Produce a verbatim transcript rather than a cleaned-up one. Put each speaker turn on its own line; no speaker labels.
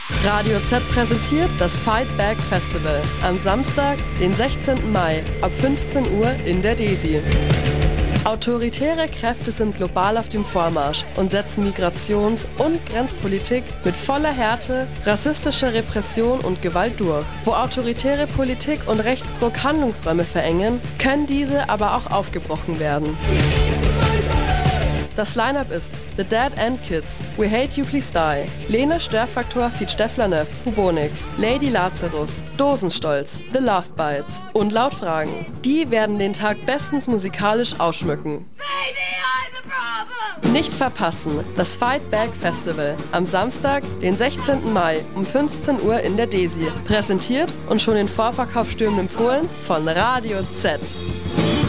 Radio Z präsentiert das Fight Back Festival am Samstag, den sechzehnten Mai ab fünfzehn Uhr in der DESI. Autoritäre Kräfte sind global auf dem Vormarsch und setzen Migrations- und Grenzpolitik mit voller Härte, rassistischer Repression und Gewalt durch. Wo autoritäre Politik und Rechtsdruck Handlungsräume verengen, können diese aber auch aufgebrochen werden. Das Line-Up ist The Dead End Kids, We Hate You Please Die, Lena Störfaktor feat. Steflanev, Bubonix, Lady Lazarus, Dosenstolz, The Love Bites und Lautfragen. Die werden den Tag bestens musikalisch ausschmücken. Nicht verpassen, das Fight Back Festival am Samstag, den sechzehnten Mai um fünfzehn Uhr in der DESI. Präsentiert und schon in Vorverkauf stürmend empfohlen von Radio Z.